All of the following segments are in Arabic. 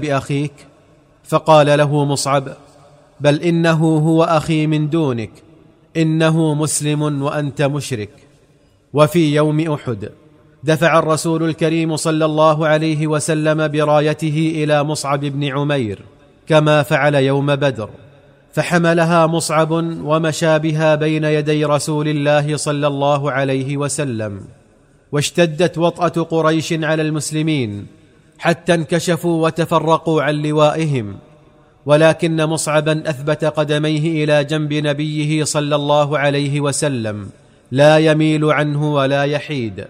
بأخيك؟ فقال له مصعب: بل إنه هو أخي من دونك، إنه مسلم وأنت مشرك. وفي يوم أحد دفع الرسول الكريم صلى الله عليه وسلم برايته إلى مصعب بن عمير كما فعل يوم بدر، فحملها مصعب ومشى بها بين يدي رسول الله صلى الله عليه وسلم. واشتدت وطأة قريش على المسلمين حتى انكشفوا وتفرقوا عن لوائهم، ولكن مصعبا أثبت قدميه إلى جنب نبيه صلى الله عليه وسلم، لا يميل عنه ولا يحيد.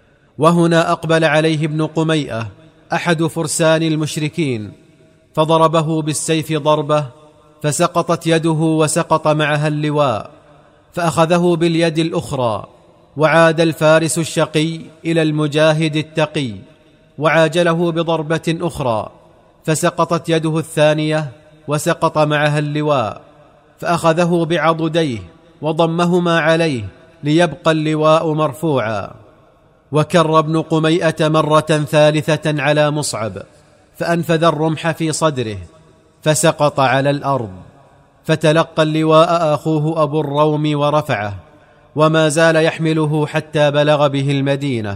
وهنا أقبل عليه ابن قميئة أحد فرسان المشركين، فضربه بالسيف ضربة، فسقطت يده وسقط معها اللواء، فأخذه باليد الأخرى، وعاد الفارس الشقي إلى المجاهد التقي وعاجله بضربة أخرى، فسقطت يده الثانية وسقط معها اللواء، فأخذه بعضديه وضمهما عليه ليبقى اللواء مرفوعا. وكر ابن قميئة مرة ثالثة على مصعب، فأنفذ الرمح في صدره فسقط على الأرض، فتلقى اللواء أخوه أبو الروم ورفعه، وما زال يحمله حتى بلغ به المدينة.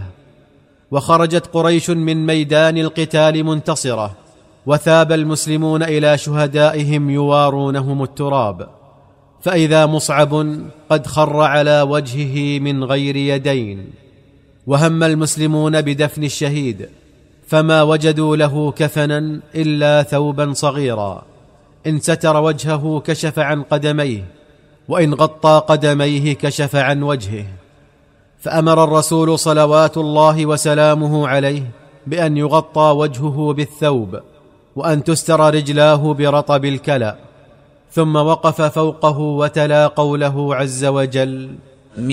وخرجت قريش من ميدان القتال منتصرة، وثاب المسلمون إلى شهدائهم يوارونهم التراب، فإذا مصعب قد خر على وجهه من غير يدين. وهم المسلمون بدفن الشهيد، فما وجدوا له كفنا إلا ثوبا صغيرا، إن ستر وجهه كشف عن قدميه، وإن غطى قدميه كشف عن وجهه. فأمر الرسول صلوات الله وسلامه عليه بأن يغطى وجهه بالثوب، وأن تستر رجلاه برطب الكلأ، ثم وقف فوقه وتلا قوله عز وجل: